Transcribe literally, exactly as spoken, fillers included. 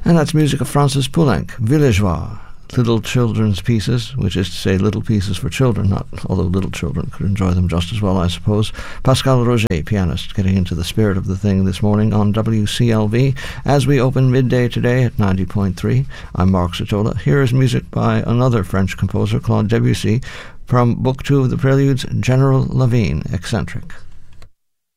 And that's music of Francis Poulenc, Villageois, little children's pieces, which is to say little pieces for children, not although little children could enjoy them just as well, I suppose. Pascal Roger, pianist, getting into the spirit of the thing this morning on W C L V as we open midday today at ninety point three. I'm Mark Satola. Here is music by another French composer, Claude Debussy, from Book Two of the Preludes, General Lavigne, Eccentric.